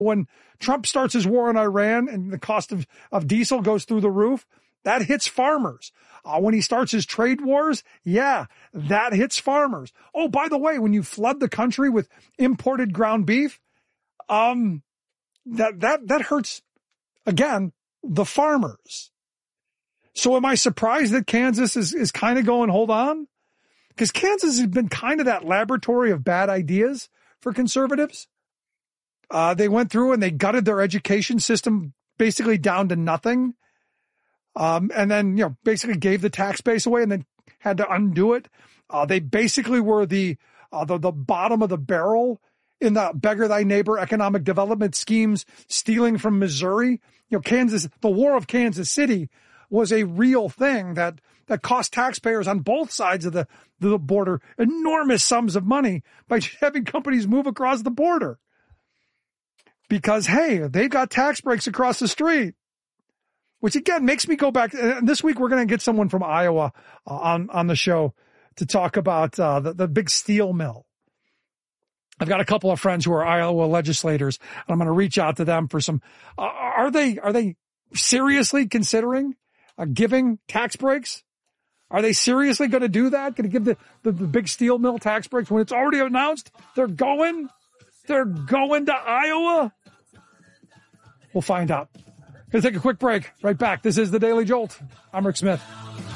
when Trump starts his war on Iran and the cost of diesel goes through the roof, that hits farmers. When he starts his trade wars, yeah, that hits farmers. Oh, by the way, when you flood the country with imported ground beef, that hurts, again, the farmers. So am I surprised that Kansas is kind of going, hold on? Because Kansas has been kind of that laboratory of bad ideas for conservatives. They went through and they gutted their education system basically down to nothing. And then, basically gave the tax base away and then had to undo it. They basically were the bottom of the barrel in the beggar thy neighbor economic development schemes, stealing from Missouri. Kansas, the War of Kansas City was a real thing that cost taxpayers on both sides of the border enormous sums of money by having companies move across the border. Because, hey, they've got tax breaks across the street. Which, again, makes me go back. And this week, we're going to get someone from Iowa on the show to talk about the big steel mill. I've got a couple of friends who are Iowa legislators, and I'm going to reach out to them for some. Are they seriously considering giving tax breaks? Are they seriously going to do that? Going to give the big steel mill tax breaks when it's already announced they're going to Iowa? We'll find out. Going to take a quick break. Right back. This is the Daily Jolt. I'm Rick Smith.